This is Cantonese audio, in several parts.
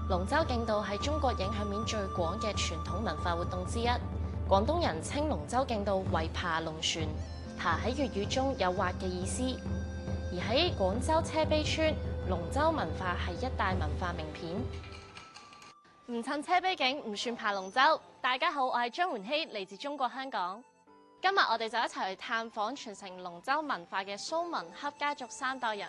龍舟競渡係中國影響面最廣嘅傳統文化活動之一。廣東人稱龍舟競渡為爬龍船，爬喺粵語中有划嘅意思。而喺廣州車陂村，龍舟文化係一大文化名片。唔趁車陂景唔算爬龍舟。大家好，我係張媛希，嚟自中國香港。今日我哋就一齊去探訪傳承龍舟文化嘅蘇文克家族3代人。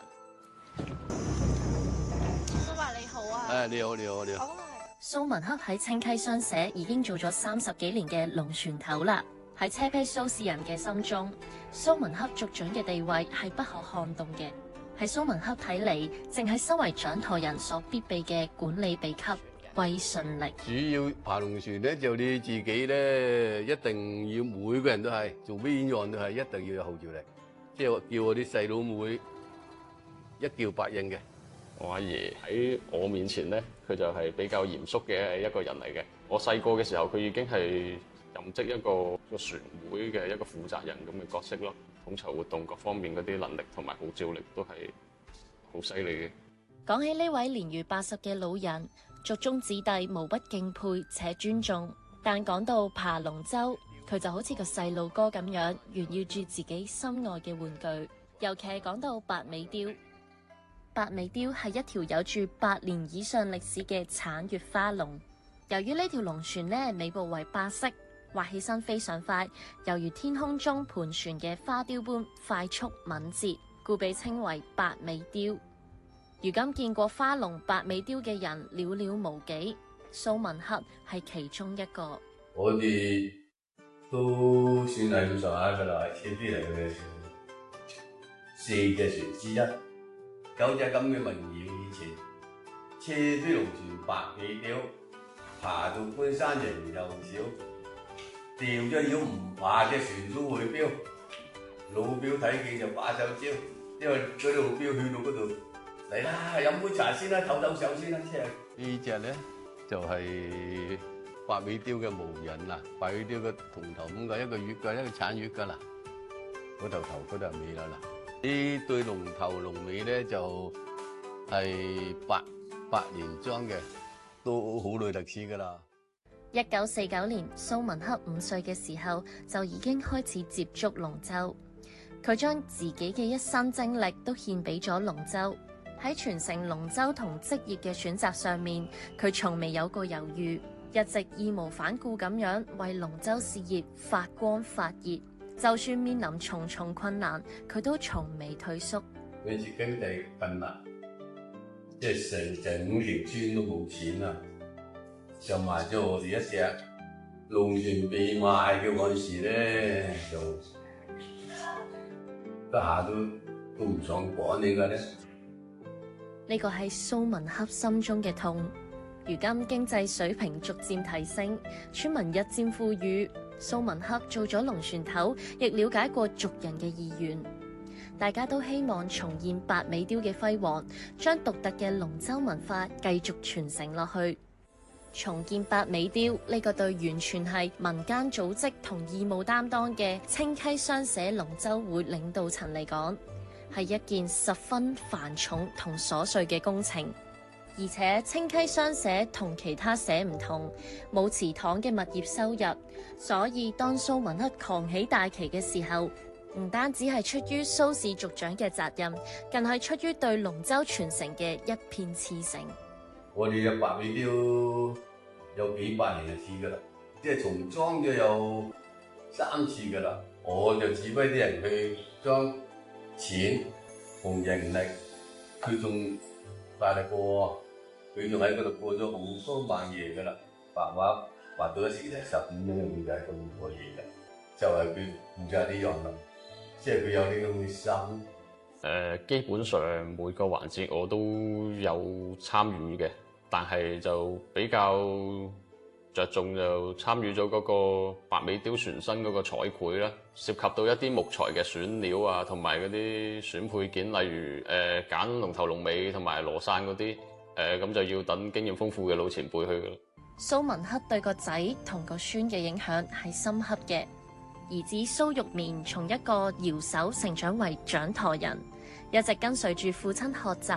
蘇伯你好啊！ 你好，你好，你好。 蘇文克喺清溪雙社已經做咗30幾年嘅龍船頭啦。喺車陂蘇氏人嘅心中，蘇文克族長嘅地位係不可撼動嘅。喺蘇文克睇嚟，淨係身為掌舵人所必備嘅管理秘笈——威信力。 主要爬龍船咧，就你自己咧，一定要每個人都係做邊樣都係一定要有號召力，即係叫我啲細佬妹一叫百應嘅。 我阿爺喺我面前咧，佢就係比較嚴肅嘅一個人嚟嘅。我細個嘅時候，佢已經係任職一個船會嘅一個負責人咁嘅角色咯，統籌活動各方面嗰啲能力同埋號召力都係好犀利嘅。 講起呢位年逾80嘅老人，族中子弟無不敬佩且尊重。但講到爬龍舟，佢就好似個細路哥咁樣，炫耀住自己心愛嘅玩具。尤其係講到白尾雕。白尾雕係一條有住100年以上歷史嘅橙月花龍。由於呢條龍船呢尾部為白色，划起身非常快，猶如天空中盤旋嘅花雕般快速敏捷，故被稱為白尾雕。如今見過花龍白尾雕嘅人寥寥無幾，蘇文克係其中一個。 我哋都算係咁上下噶啦，車陂嚟嘅4隻船之一。9隻咁嘅民謠以前，車陂龍船白尾雕，爬到觀山人又少，掉咗腰唔爬隻船都會飆，老表睇見就把手招，因為嗰啲老表去到嗰度嚟啦，飲杯茶先啦，唞唞手先啦，呢隻咧就係白尾雕嘅模人啦，白尾雕嘅銅頭咁嘅一個月嘅一個橙月㗎啦，嗰頭頭嗰頭尾啦嗱。呢對龍頭龍尾咧就係八年裝嘅，都好耐歷史噶啦。 1949年，蘇文克5歲嘅時候就已經開始接觸龍舟，佢將自己嘅一生精力都獻俾咗龍舟。喺傳承龍舟同職業嘅選擇上面，佢從未有過猶豫，一直義無反顧咁樣為龍舟事業發光發熱。就算面臨重重困難，佢都從未退縮。 每次經濟困難，即係成條村都冇錢啦，就賣咗我哋一隻龍船被賣嘅嗰陣時咧，就得下都唔想講你嘅咧。 呢個係蘇文克心中嘅痛。如今經濟水平逐漸提升，村民日漸富裕。蘇文克做咗龍船頭，亦了解過族人嘅意願。大家都希望重現白尾雕嘅輝煌，將獨特嘅龍舟文化繼續傳承落去。重建白尾雕呢個對完全係民間組織同義務擔當嘅清溪雙社龍舟會領導層嚟講，係一件十分繁重同瑣碎嘅工程。而且清溪雙社同其他社唔同，冇祠堂嘅物業收入，所以當蘇文克扛起大旗嘅時候，唔單止係出於蘇氏族長嘅責任，更係出於對龍舟傳承嘅一片熾誠。 我哋嘅白尾雕有幾百年嘅事㗎啦，即係重裝咗有3次㗎啦。我就指揮啲人去將錢同人力，佢仲大力過。佢仲喺嗰度過咗好多晚夜㗎啦，白畫畫到一時係15蚊嘅點解咁多嘢嘅？就係佢負責呢樣啦，即係佢有呢咁嘅心。 基本上每個環節我都有參與嘅，但係就比較着重就參與咗嗰個白尾雕船身嗰個彩繪啦，涉及到一啲木材嘅選料啊，同埋嗰啲選配件，例如揀龍頭龍尾同埋羅傘嗰啲。咁就要等經驗豐富嘅老前輩去㗎啦。 蘇文克對個仔同個孫嘅影響係深刻嘅。兒子蘇玉綿從一個搖手成長為掌舵人，一直跟隨住父親學習